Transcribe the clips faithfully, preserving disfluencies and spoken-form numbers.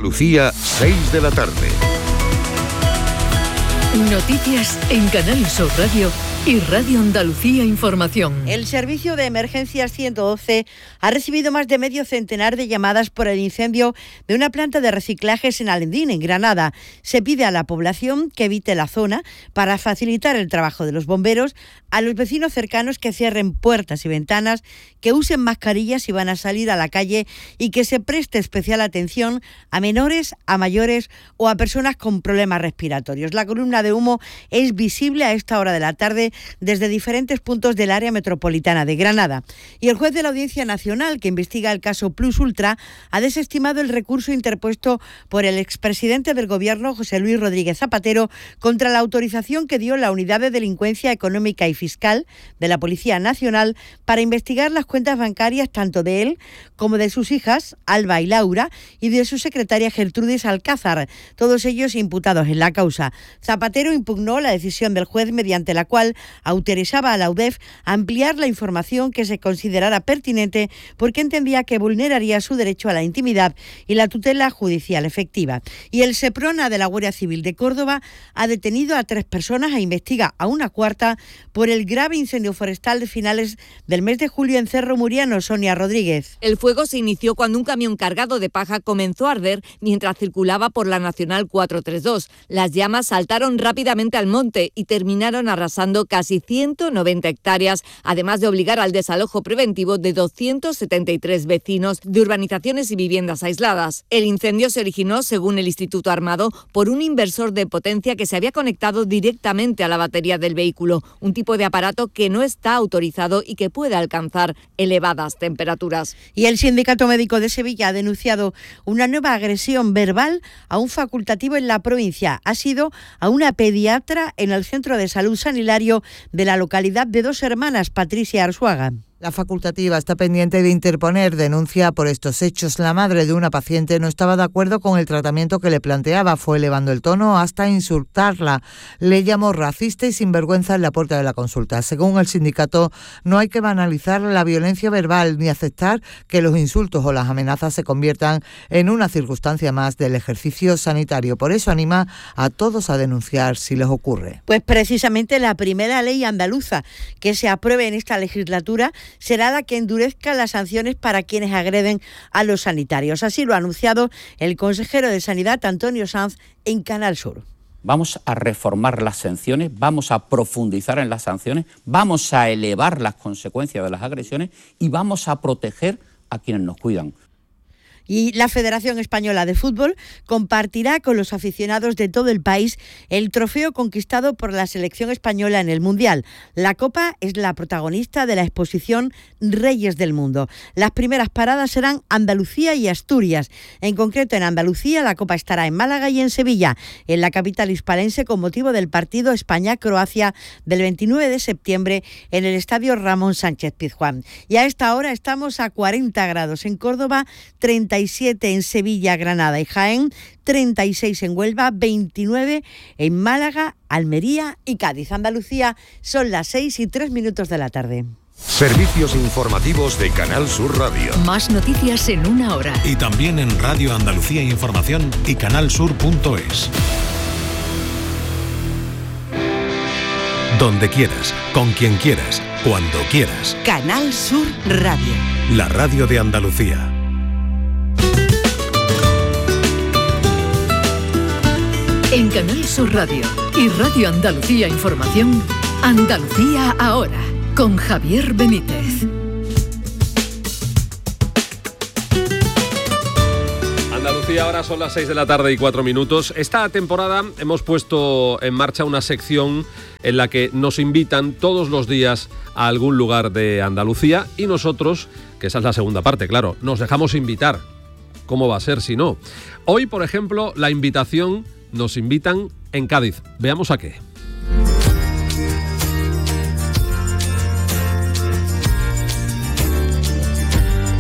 Andalucía, seis de la tarde. Noticias en Canal Sur Radio y Radio Andalucía Información. El Servicio de Emergencias ciento doce ha recibido más de medio centenar de llamadas por el incendio de una planta de reciclajes en Alendín, en Granada. Se pide a la población que evite la zona para facilitar el trabajo de los bomberos, a los vecinos cercanos que cierren puertas y ventanas, que usen mascarillas si van a salir a la calle y que se preste especial atención a menores, a mayores o a personas con problemas respiratorios. La columna de humo es visible a esta hora de la tarde desde diferentes puntos del área metropolitana de Granada. Y el juez de la Audiencia Nacional, que investiga el caso Plus Ultra, ha desestimado el recurso interpuesto por el expresidente del Gobierno, José Luis Rodríguez Zapatero, contra la autorización que dio la Unidad de Delincuencia Económica y Fiscal de la Policía Nacional para investigar las cuentas bancarias tanto de él como de sus hijas, Alba y Laura, y de su secretaria Gertrudis Alcázar, todos ellos imputados en la causa. Zapatero impugnó la decisión del juez mediante la cual autorizaba a la U D E F a ampliar la información que se considerara pertinente porque entendía que vulneraría su derecho a la intimidad y la tutela judicial efectiva. Y el SEPRONA de la Guardia Civil de Córdoba ha detenido a tres personas e investiga a una cuarta por el grave incendio forestal de finales del mes de julio en Cerro Muriano. Sonia Rodríguez. El fuego se inició cuando un camión cargado de paja comenzó a arder mientras circulaba por la Nacional cuatrocientos treinta y dos. Las llamas saltaron rápidamente al monte y terminaron arrasando casi ciento noventa hectáreas, además de obligar al desalojo preventivo de doscientos setenta y tres vecinos de urbanizaciones y viviendas aisladas. El incendio se originó, según el Instituto Armado, por un inversor de potencia que se había conectado directamente a la batería del vehículo, un tipo de aparato que no está autorizado y que puede alcanzar elevadas temperaturas. Y el Sindicato Médico de Sevilla ha denunciado una nueva agresión verbal a un facultativo en la provincia. Ha sido a una pediatra en el Centro de Salud San Hilario de la localidad de Dos Hermanas, Patricia Arzuaga. La facultativa está pendiente de interponer denuncia por estos hechos. La madre de una paciente no estaba de acuerdo con el tratamiento que le planteaba. Fue elevando el tono hasta insultarla. Le llamó racista y sinvergüenza en la puerta de la consulta. Según el sindicato, no hay que banalizar la violencia verbal ni aceptar que los insultos o las amenazas se conviertan en una circunstancia más del ejercicio sanitario. Por eso anima a todos a denunciar si les ocurre. Pues precisamente la primera ley andaluza que se apruebe en esta legislatura será la que endurezca las sanciones para quienes agreden a los sanitarios. Así lo ha anunciado el consejero de Sanidad, Antonio Sanz, en Canal Sur. Vamos a reformar las sanciones, vamos a profundizar en las sanciones, vamos a elevar las consecuencias de las agresiones y vamos a proteger a quienes nos cuidan. Y la Federación Española de Fútbol compartirá con los aficionados de todo el país el trofeo conquistado por la selección española en el Mundial. La Copa es la protagonista de la exposición Reyes del Mundo. Las primeras paradas serán Andalucía y Asturias. En concreto, en Andalucía, la Copa estará en Málaga y en Sevilla, en la capital hispalense, con motivo del partido España-Croacia del veintinueve de septiembre en el Estadio Ramón Sánchez Pizjuán. Y a esta hora estamos a cuarenta grados en Córdoba, treinta y siete en Sevilla, Granada y Jaén, treinta y seis en Huelva, veintinueve en Málaga, Almería y Cádiz. Andalucía, son las seis y tres minutos de la tarde. Servicios informativos de Canal Sur Radio. Más noticias en una hora. Y también en Radio Andalucía Información y canalsur punto es. Donde quieras, con quien quieras, cuando quieras. Canal Sur Radio. La radio de Andalucía. En Canal Sur Radio y Radio Andalucía Información, Andalucía ahora, con Javier Benítez. Andalucía ahora son las seis de la tarde y cuatro minutos. Esta temporada hemos puesto en marcha una sección en la que nos invitan todos los días a algún lugar de Andalucía y nosotros, que esa es la segunda parte, claro, nos dejamos invitar. ¿Cómo va a ser si no? Hoy, por ejemplo, la invitación nos invitan en Cádiz. Veamos a qué.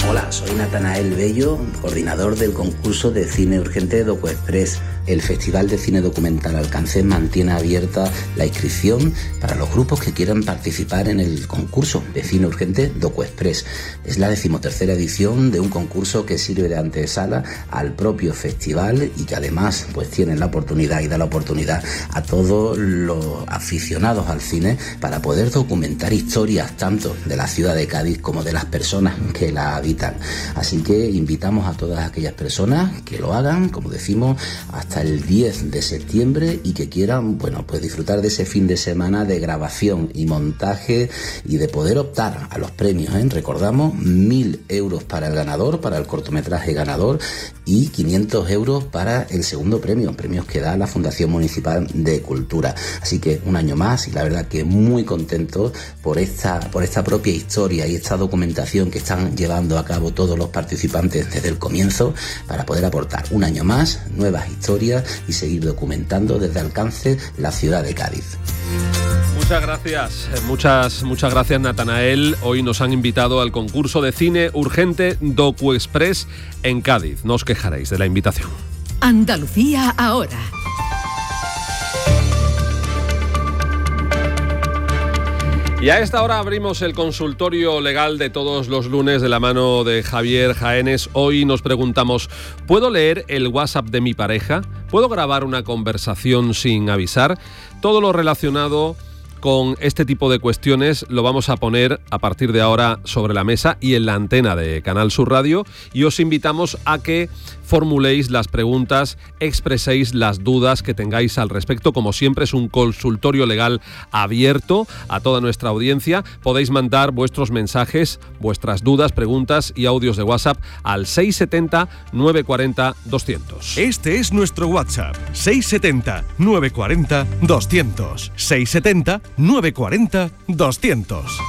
Hola, soy Natanael Bello, coordinador del concurso de cine urgente DocuExpress. El Festival de Cine Documental Alcance mantiene abierta la inscripción para los grupos que quieran participar en el concurso de cine urgente DocuExpress. Es la decimotercera edición de un concurso que sirve de antesala al propio festival y que además pues tiene la oportunidad y da la oportunidad a todos los aficionados al cine para poder documentar historias tanto de la ciudad de Cádiz como de las personas que la habitan. Así que invitamos a todas aquellas personas que lo hagan, como decimos, hasta el diez de septiembre y que quieran, bueno, pues disfrutar de ese fin de semana de grabación y montaje y de poder optar a los premios, ¿eh? Recordamos, mil euros para el ganador, para el cortometraje ganador y quinientos euros para el segundo premio, premios que da la Fundación Municipal de Cultura. Así que un año más y la verdad que muy contento por esta, por esta propia historia y esta documentación que están llevando a cabo todos los participantes desde el comienzo para poder aportar un año más nuevas historias y seguir documentando desde Alcance la ciudad de Cádiz. Muchas gracias, muchas, muchas gracias Natanael. Hoy nos han invitado al concurso de cine urgente DocuExpress en Cádiz. No os quejaréis de la invitación. Andalucía ahora. Y a esta hora abrimos el consultorio legal de todos los lunes de la mano de Javier Jaénes. Hoy nos preguntamos, ¿puedo leer el WhatsApp de mi pareja? ¿Puedo grabar una conversación sin avisar? Todo lo relacionado con este tipo de cuestiones lo vamos a poner a partir de ahora sobre la mesa y en la antena de Canal Sur Radio, y os invitamos a que formuléis las preguntas, expreséis las dudas que tengáis al respecto. Como siempre, es un consultorio legal abierto a toda nuestra audiencia. Podéis mandar vuestros mensajes, vuestras dudas, preguntas y audios de WhatsApp al seis siete cero, nueve cuatro cero, doscientos. Este es nuestro WhatsApp, seis siete cero, nueve cuatro cero, doscientos. seis siete cero, nueve cuatro cero, doscientos.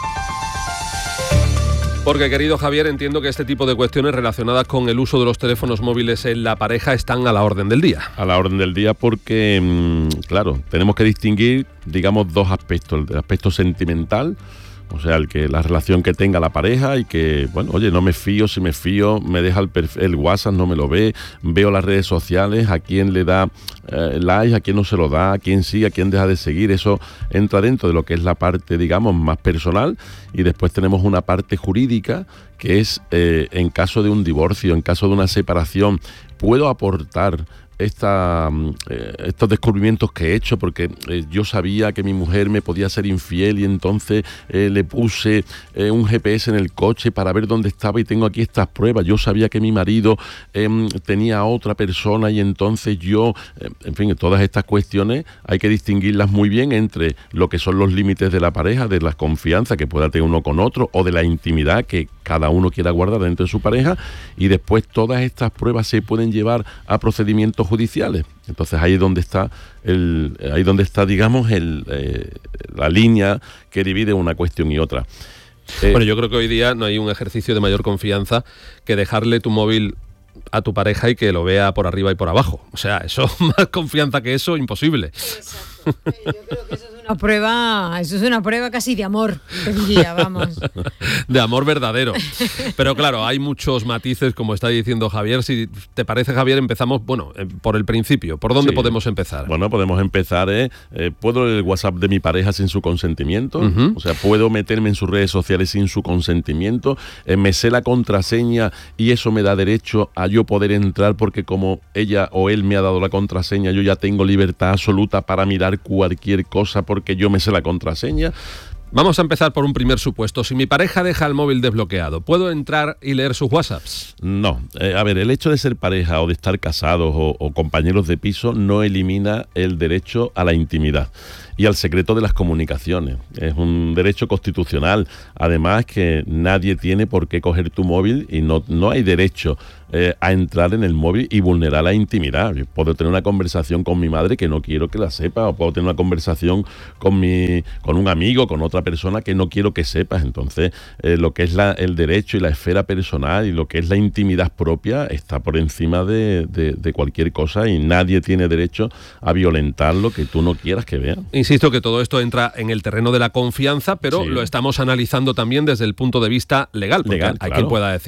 Porque, querido Javier, entiendo que este tipo de cuestiones relacionadas con el uso de los teléfonos móviles en la pareja están a la orden del día. A la orden del día porque, claro, tenemos que distinguir, digamos, dos aspectos. El aspecto sentimental, o sea, el que la relación que tenga la pareja y que, bueno, oye, no me fío, si me fío, me deja el, perfil, el WhatsApp, no me lo ve, veo las redes sociales, a quién le da eh, like, a quién no se lo da, a quién sí, a quién deja de seguir. Eso entra dentro de lo que es la parte, digamos, más personal, y después tenemos una parte jurídica que es eh, en caso de un divorcio, en caso de una separación, ¿puedo aportar Esta, eh, estos descubrimientos que he hecho? Porque eh, yo sabía que mi mujer me podía ser infiel y entonces eh, le puse eh, un G P S en el coche para ver dónde estaba y tengo aquí estas pruebas. Yo sabía que mi marido eh, tenía a otra persona y entonces yo, eh, en fin, todas estas cuestiones hay que distinguirlas muy bien entre lo que son los límites de la pareja, de la confianza que pueda tener uno con otro o de la intimidad que cada uno quiera guardar dentro de su pareja, y después todas estas pruebas se pueden llevar a procedimientos judiciales. Entonces ahí es donde está el, ahí donde está, digamos, el, eh, la línea que divide una cuestión y otra. Eh, bueno, yo creo que hoy día no hay un ejercicio de mayor confianza que dejarle tu móvil a tu pareja y que lo vea por arriba y por abajo. O sea, eso, más confianza que eso, imposible. Exacto. Yo creo que eso es una prueba, eso es una prueba casi de amor, te diría, vamos. De amor verdadero. Pero claro, hay muchos matices, como está diciendo Javier. Si te parece, Javier, empezamos, bueno, por el principio. ¿Por dónde sí. podemos empezar? Bueno, podemos empezar, ¿eh? eh ¿Puedo leer el WhatsApp de mi pareja sin su consentimiento? Uh-huh. O sea, ¿puedo meterme en sus redes sociales sin su consentimiento? Eh, ¿Me sé la contraseña y eso me da derecho a yo poder entrar porque como ella o él me ha dado la contraseña, yo ya tengo libertad absoluta para mirar cualquier cosa porque yo me sé la contraseña? Vamos a empezar por un primer supuesto. Si mi pareja deja el móvil desbloqueado, ¿puedo entrar y leer sus WhatsApps? No. Eh, a ver, el hecho de ser pareja o de estar casados o, o compañeros de piso no elimina el derecho a la intimidad y al secreto de las comunicaciones. Es un derecho constitucional. Además, que nadie tiene por qué coger tu móvil y no, no hay derecho eh, a entrar en el móvil y vulnerar la intimidad. Yo puedo tener una conversación con mi madre que no quiero que la sepa, o puedo tener una conversación con, mi, con un amigo, con otra persona que no quiero que sepas. Entonces, eh, lo que es la, el derecho y la esfera personal y lo que es la intimidad propia está por encima de, de, de cualquier cosa, y nadie tiene derecho a violentar lo que tú no quieras que vean. Insisto que todo esto entra en el terreno de la confianza, pero sí. lo estamos analizando también desde el punto de vista legal, porque legal, hay claro. quien pueda decir,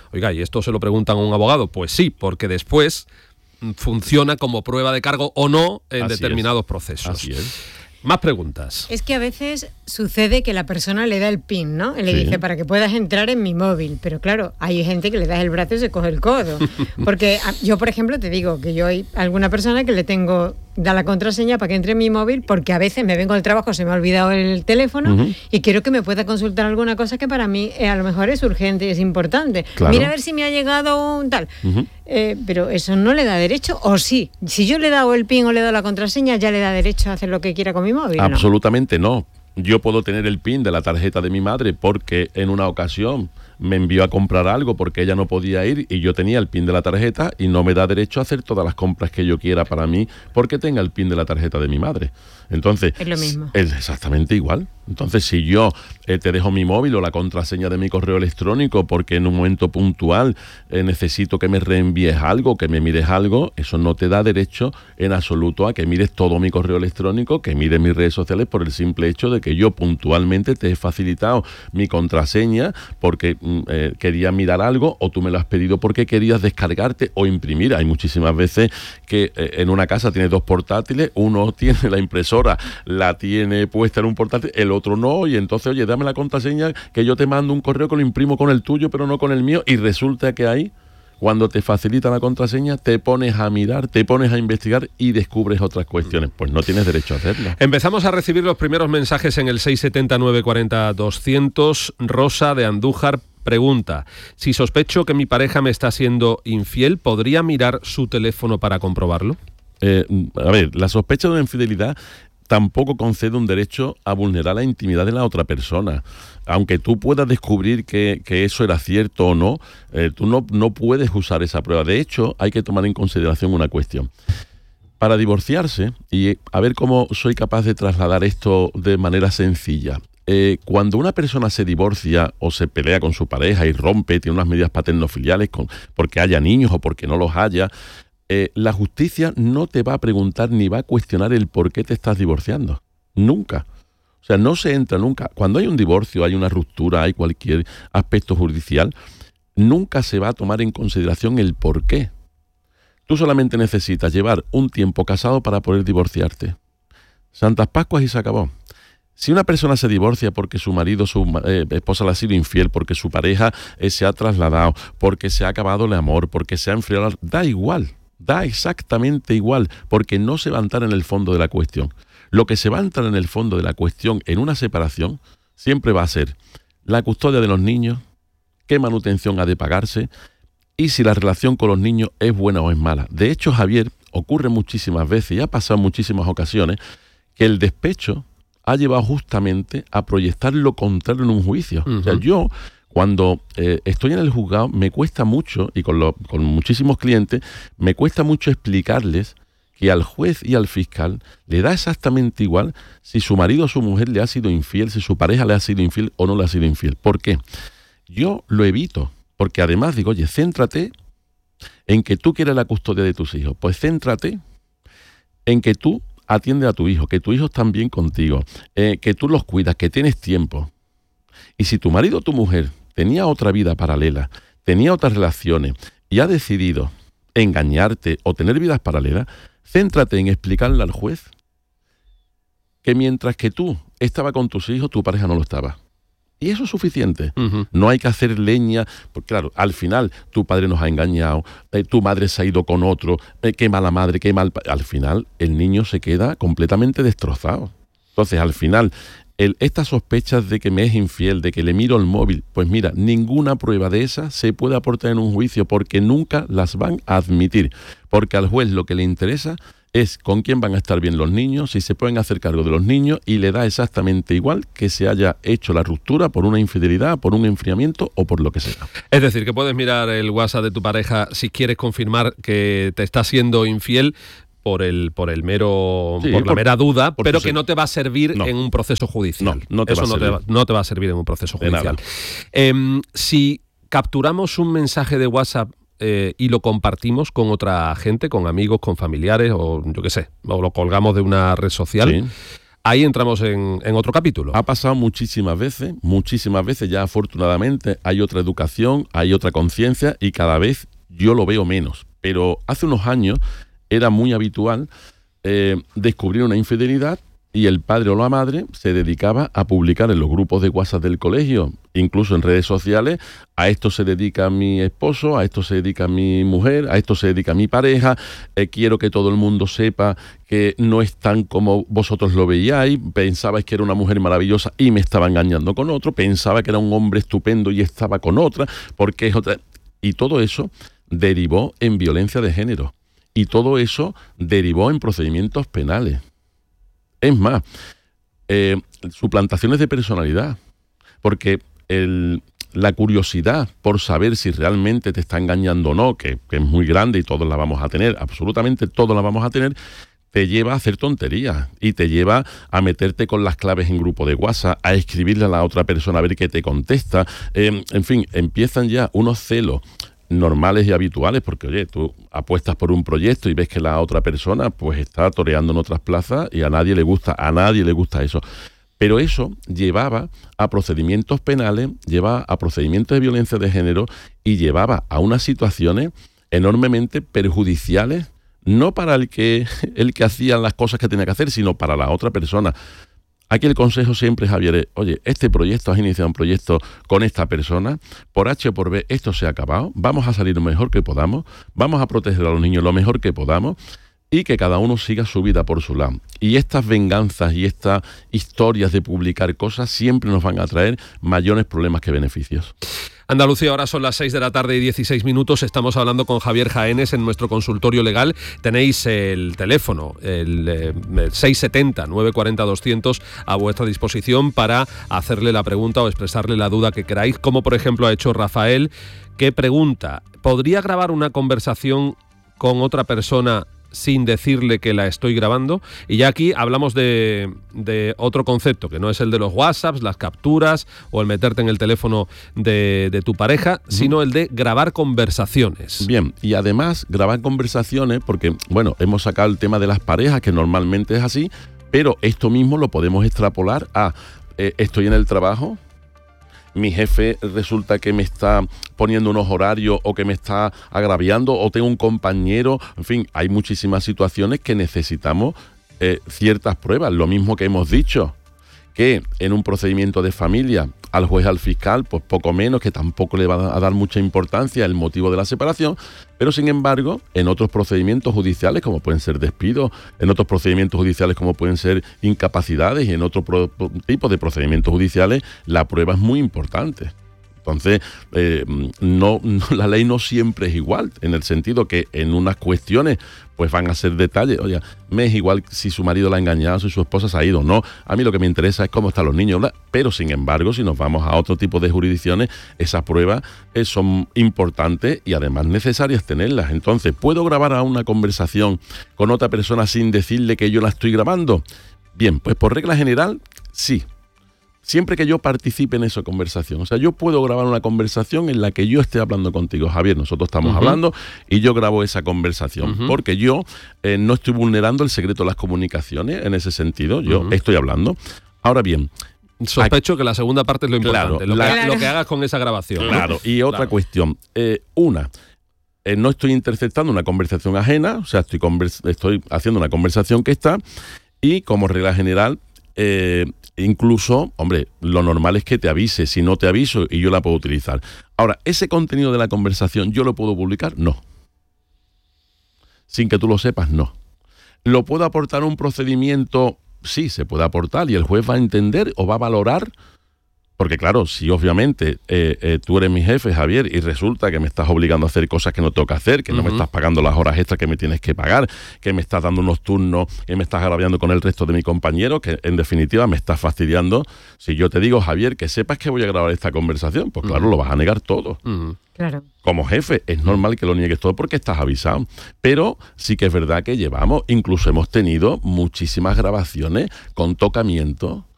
Oiga, ¿y esto se lo preguntan a un abogado? Pues sí, porque después funciona como prueba de cargo o no en Así determinados es. procesos. Así es. Más preguntas. Es que a veces sucede que la persona le da el PIN, ¿no? Y le Sí. dice, para que puedas entrar en mi móvil. Pero claro, hay gente que le das el brazo y se coge el codo. Porque a- yo, por ejemplo, te digo que yo hay alguna persona que le tengo, da la contraseña para que entre en mi móvil, porque a veces me vengo del trabajo, se me ha olvidado el teléfono Ujú. y quiero que me pueda consultar alguna cosa que para mí eh, a lo mejor es urgente y es importante. Claro. Mira a ver si me ha llegado un tal. Ujú. Eh, pero eso no le da derecho, o sí. Si yo le he dado el PIN o le he dado la contraseña, ya le da derecho a hacer lo que quiera con mi móvil. ¿o no? Absolutamente no. Yo puedo tener el PIN de la tarjeta de mi madre porque en una ocasión me envió a comprar algo porque ella no podía ir y yo tenía el PIN de la tarjeta y no me da derecho a hacer todas las compras que yo quiera para mí porque tenga el PIN de la tarjeta de mi madre. Entonces, Es lo mismo. es exactamente igual. Entonces, si yo eh, te dejo mi móvil o la contraseña de mi correo electrónico porque en un momento puntual eh, necesito que me reenvíes algo, que me mires algo, eso no te da derecho en absoluto a que mires todo mi correo electrónico, que mires mis redes sociales por el simple hecho de que yo puntualmente te he facilitado mi contraseña porque mm, eh, quería mirar algo o tú me lo has pedido porque querías descargarte o imprimir. Hay muchísimas veces que eh, en una casa tienes dos portátiles, uno tiene la impresora, la tiene puesta en un portátil, el otro no, y entonces, oye, dame la contraseña que yo te mando un correo que lo imprimo con el tuyo, pero no con el mío, y resulta que ahí, cuando te facilitan la contraseña, te pones a mirar, te pones a investigar y descubres otras cuestiones. Pues no tienes derecho a hacerlo. Empezamos a recibir los primeros mensajes en el seis siete nueve cuatro cero doscientos. Rosa de Andújar pregunta: si sospecho que mi pareja me está siendo infiel, ¿podría mirar su teléfono para comprobarlo? Eh, a ver, la sospecha de una infidelidad tampoco concede un derecho a vulnerar la intimidad de la otra persona. Aunque tú puedas descubrir que, que eso era cierto o no, eh, tú no, no puedes usar esa prueba. De hecho, hay que tomar en consideración una cuestión. Para divorciarse, y a ver cómo soy capaz de trasladar esto de manera sencilla. Eh, cuando una persona se divorcia o se pelea con su pareja y rompe, tiene unas medidas paternofiliales con, porque haya niños o porque no los haya, Eh, la justicia no te va a preguntar ni va a cuestionar el por qué te estás divorciando. Nunca. O sea, no se entra nunca. Cuando hay un divorcio, hay una ruptura, hay cualquier aspecto judicial, nunca se va a tomar en consideración el por qué. Tú solamente necesitas llevar un tiempo casado para poder divorciarte. Santas Pascuas y se acabó. Si una persona se divorcia porque su marido, su eh, esposa le ha sido infiel, porque su pareja eh, se ha trasladado, porque se ha acabado el amor, porque se ha enfriado, da igual. Da exactamente igual, porque no se va a entrar en el fondo de la cuestión. Lo que se va a entrar en el fondo de la cuestión en una separación siempre va a ser la custodia de los niños, qué manutención ha de pagarse y si la relación con los niños es buena o es mala. De hecho, Javier, ocurre muchísimas veces y ha pasado en muchísimas ocasiones que el despecho ha llevado justamente a proyectar lo contrario en un juicio. Uh-huh. O sea, yo... Cuando eh, estoy en el juzgado me cuesta mucho, y con, lo, con muchísimos clientes, me cuesta mucho explicarles que al juez y al fiscal le da exactamente igual si su marido o su mujer le ha sido infiel, si su pareja le ha sido infiel o no le ha sido infiel. ¿Por qué? Yo lo evito, porque además digo, oye, céntrate en que tú quieres la custodia de tus hijos. Pues céntrate en que tú atiendes a tu hijo, que tus hijos están bien contigo, eh, que tú los cuidas, que tienes tiempo. Y si tu marido o tu mujer tenía otra vida paralela, tenía otras relaciones y ha decidido engañarte o tener vidas paralelas, céntrate en explicarle al juez que mientras que tú estabas con tus hijos, tu pareja no lo estaba. Y eso es suficiente. Uh-huh. No hay que hacer leña, porque claro, al final tu padre nos ha engañado, eh, tu madre se ha ido con otro, eh, qué mala madre, qué mal... Al final el niño se queda completamente destrozado. Entonces, al final... El, estas sospechas de que me es infiel, de que le miro el móvil, pues mira, ninguna prueba de esa se puede aportar en un juicio porque nunca las van a admitir. Porque al juez lo que le interesa es con quién van a estar bien los niños, si se pueden hacer cargo de los niños, y le da exactamente igual que se haya hecho la ruptura por una infidelidad, por un enfriamiento o por lo que sea. Es decir, que puedes mirar el WhatsApp de tu pareja si quieres confirmar que te está siendo infiel, por el por el mero sí, por la por, mera duda, pero que ser. no te va a servir no. en un proceso judicial. No, no te Eso va a no, servir. te va, no te va a servir en un proceso judicial. Eh, si capturamos un mensaje de WhatsApp eh, y lo compartimos con otra gente, con amigos, con familiares, o yo qué sé, o lo colgamos de una red social, sí. ahí entramos en, en otro capítulo. Ha pasado muchísimas veces, muchísimas veces, ya afortunadamente hay otra educación, hay otra conciencia y cada vez yo lo veo menos. Pero hace unos años era muy habitual eh, descubrir una infidelidad y el padre o la madre se dedicaba a publicar en los grupos de WhatsApp del colegio, incluso en redes sociales: a esto se dedica mi esposo, a esto se dedica mi mujer, a esto se dedica mi pareja, eh, quiero que todo el mundo sepa que no es tan como vosotros lo veíais, pensabais que era una mujer maravillosa y me estaba engañando con otro, pensaba que era un hombre estupendo y estaba con otra, porque es otra... Y todo eso derivó en violencia de género, y todo eso derivó en procedimientos penales. Es más, eh, suplantaciones de personalidad, porque el, la curiosidad por saber si realmente te está engañando o no, que, que es muy grande y todos la vamos a tener, absolutamente todos la vamos a tener, te lleva a hacer tonterías y te lleva a meterte con las claves en grupo de WhatsApp, a escribirle a la otra persona a ver qué te contesta. Eh, en fin, empiezan ya unos celos normales y habituales, porque oye, tú apuestas por un proyecto y ves que la otra persona pues está toreando en otras plazas y a nadie le gusta, a nadie le gusta eso. Pero eso llevaba a procedimientos penales, llevaba a procedimientos de violencia de género y llevaba a unas situaciones enormemente perjudiciales, no para el que, el que hacía las cosas que tenía que hacer, sino para la otra persona. Aquí el consejo siempre, Javier, es, oye, este proyecto, has iniciado un proyecto con esta persona, por H o por B esto se ha acabado, vamos a salir lo mejor que podamos, vamos a proteger a los niños lo mejor que podamos y que cada uno siga su vida por su lado. Y estas venganzas y estas historias de publicar cosas siempre nos van a traer mayores problemas que beneficios. Andalucía, ahora son las seis de la tarde y dieciséis minutos. Estamos hablando con Javier Jaénes en nuestro consultorio legal. Tenéis el teléfono, el, eh, el seis setenta, nueve cuarenta, doscientos a vuestra disposición para hacerle la pregunta o expresarle la duda que queráis, como por ejemplo ha hecho Rafael, que pregunta: ¿podría grabar una conversación con otra persona sin decirle que la estoy grabando? Y ya aquí hablamos de, de otro concepto, que no es el de los WhatsApps, las capturas o el meterte en el teléfono de, de tu pareja, uh-huh. sino el de grabar conversaciones. Bien, y además grabar conversaciones, porque, bueno, hemos sacado el tema de las parejas, que normalmente es así, pero esto mismo lo podemos extrapolar a eh, estoy en el trabajo, mi jefe resulta que me está poniendo unos horarios o que me está agraviando, o tengo un compañero, en fin, hay muchísimas situaciones que necesitamos eh, ciertas pruebas. Lo mismo que hemos dicho, que en un procedimiento de familia al juez, al fiscal, pues poco menos, que tampoco le va a dar mucha importancia el motivo de la separación, pero sin embargo, en otros procedimientos judiciales, como pueden ser despidos, en otros procedimientos judiciales como pueden ser incapacidades y en otro pro- tipo de procedimientos judiciales, la prueba es muy importante. Entonces, eh, no, no, la ley no siempre es igual, en el sentido que en unas cuestiones pues van a ser detalles. Oye, me es igual si su marido la ha engañado, si su esposa se ha ido. No, a mí lo que me interesa es cómo están los niños, ¿verdad? Pero sin embargo, si nos vamos a otro tipo de jurisdicciones, esas pruebas eh, son importantes y además necesarias tenerlas. Entonces, ¿puedo grabar a una conversación con otra persona sin decirle que yo la estoy grabando? Bien, pues por regla general, sí. Siempre que yo participe en esa conversación. O sea, yo puedo grabar una conversación en la que yo esté hablando contigo, Javier, nosotros estamos uh-huh. hablando y yo grabo esa conversación, uh-huh. porque yo eh, no estoy vulnerando el secreto de las comunicaciones en ese sentido, yo uh-huh. estoy hablando. Ahora bien, sospecho que la segunda parte es lo importante, claro, lo, que, la, lo que hagas con esa grabación. Claro, ¿no? Y otra claro. cuestión, eh, una, eh, no estoy interceptando una conversación ajena, o sea, estoy, convers- estoy haciendo una conversación que está, y como regla general, eh, incluso, hombre, lo normal es que te avise. Si no te aviso y yo la puedo utilizar. Ahora, ¿ese contenido de la conversación yo lo puedo publicar? No. Sin que tú lo sepas, no. ¿Lo puedo aportar a un procedimiento? Sí, se puede aportar y el juez va a entender o va a valorar. Porque claro, si obviamente eh, eh, tú eres mi jefe, Javier, y resulta que me estás obligando a hacer cosas que no tengo que hacer, que uh-huh. no me estás pagando las horas extras que me tienes que pagar, que me estás dando unos turnos y me estás agraviando con el resto de mis compañeros, que en definitiva me estás fastidiando. Si yo te digo, Javier, que sepas que voy a grabar esta conversación, pues claro, uh-huh. lo vas a negar todo. Uh-huh. Claro. Como jefe, es normal que lo niegues todo porque estás avisado. Pero sí que es verdad que llevamos, incluso hemos tenido muchísimas grabaciones con tocamiento,